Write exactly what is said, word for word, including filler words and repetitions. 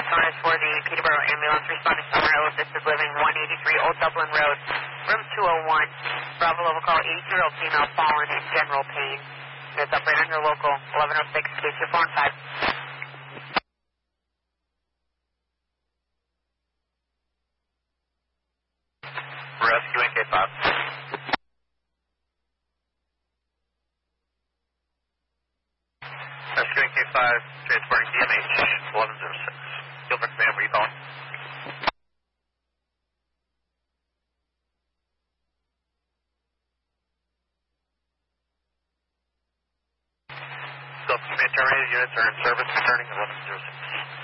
Norris for the Peterborough Ambulance responding to Summer Hill Assisted Living, one eighty-three Old Dublin Road, room two oh one. Bravo level call, eighty-year-old female fallen in general pain. That's up right on your local, eleven oh six, K two four one five. Rescuing K five. Rescuing K five, transporting D M H eleven oh six. Gilbert, ma'am, were you calling? Self-command terminated, units are in service, returning eleven oh six.